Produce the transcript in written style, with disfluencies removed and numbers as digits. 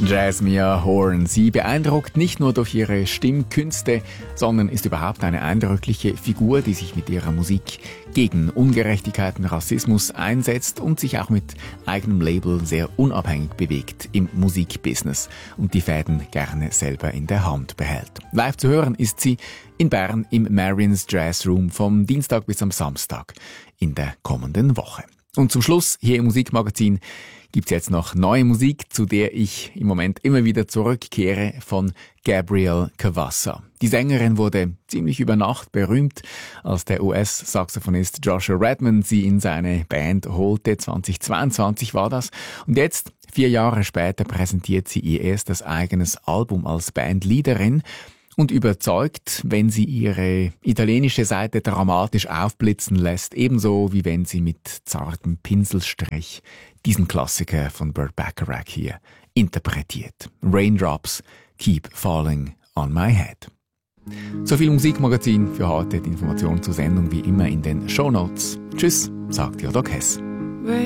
Jasmine Horn. Sie beeindruckt nicht nur durch ihre Stimmkünste, sondern ist überhaupt eine eindrückliche Figur, die sich mit ihrer Musik gegen Ungerechtigkeiten, Rassismus einsetzt und sich auch mit eigenem Label sehr unabhängig bewegt im Musikbusiness und die Fäden gerne selber in der Hand behält. Live zu hören ist sie in Bern im Marians Jazz Room vom Dienstag bis am Samstag in der kommenden Woche. Und zum Schluss hier im Musikmagazin gibt's jetzt noch neue Musik, zu der ich im Moment immer wieder zurückkehre, von Gabrielle Cavassa. Die Sängerin wurde ziemlich über Nacht berühmt, als der US-Saxophonist Joshua Redman sie in seine Band holte. 2022 war das. Und jetzt, 4 Jahre später, präsentiert sie ihr erstes eigenes Album als Bandleaderin und überzeugt, wenn sie ihre italienische Seite dramatisch aufblitzen lässt, ebenso wie wenn sie mit zartem Pinselstrich diesen Klassiker von Burt Bacharach hier interpretiert. Raindrops keep falling on my head. So viel Musikmagazin für heute. Die Informationen zur Sendung wie immer in den Shownotes. Tschüss, sagt Jodok Hess.